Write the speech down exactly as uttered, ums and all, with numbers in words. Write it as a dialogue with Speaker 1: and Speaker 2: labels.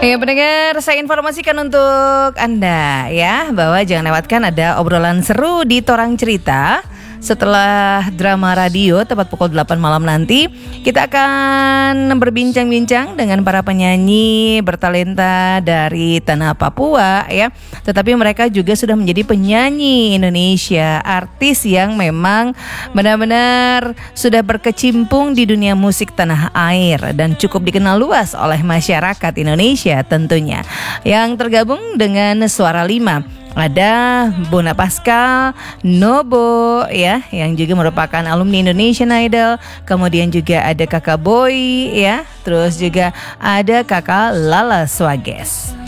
Speaker 1: Ya pendengar, saya informasikan untuk Anda ya, bahwa jangan lewatkan ada obrolan seru di Torang Cerita. Setelah drama radio tepat pukul delapan malam nanti, kita akan berbincang-bincang dengan para penyanyi bertalenta dari tanah Papua ya. Tetapi mereka juga sudah menjadi penyanyi Indonesia, artis yang memang benar-benar sudah berkecimpung di dunia musik tanah air dan cukup dikenal luas oleh masyarakat Indonesia tentunya. Yang tergabung dengan Suara Lima, ada Bona Pascal, Nobo ya, yang juga merupakan alumni Indonesian Idol. Kemudian juga ada Kakak Boy ya, terus juga ada Kakak Lala Swages.